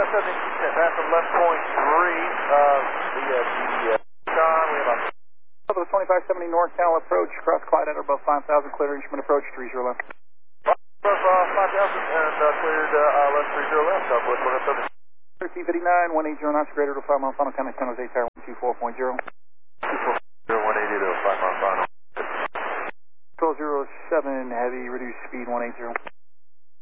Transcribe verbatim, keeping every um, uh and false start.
seven, descent back from left point three, uh, the, uh, the, uh, John, we have a... twenty-five seventy NorCal approach, cross Clyde at above five thousand, cleared instrument approach, three zero left. Above, uh, five thousand, and, uh, cleared, uh, uh, left three zero left, Southwest one seven. thirteen fifty-nine, one eighty knots, greater to five mile final, San Jose Tower, one two four point zero. one eighty to five mile final. twelve zero seven, heavy, reduced speed, one eighty.